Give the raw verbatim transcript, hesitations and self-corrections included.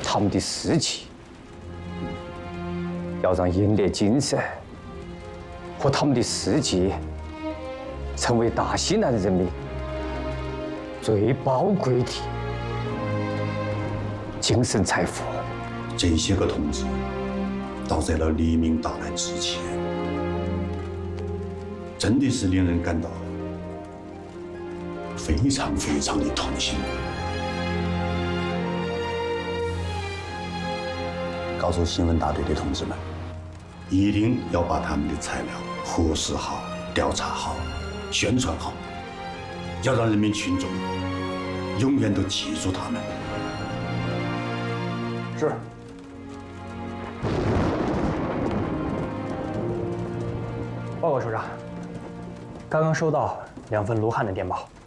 他们的士气，要让英烈精神和他们的事迹成为大西南人民最宝贵的精神财富。 这些个同志，倒在了黎明到来之前，真的是令人感到非常非常的痛心。告诉新闻大队的同志们，一定要把他们的材料核实好、调查好、宣传好，要让人民群众永远都记住他们。 是。报告首长，刚刚收到两份卢汉的电报。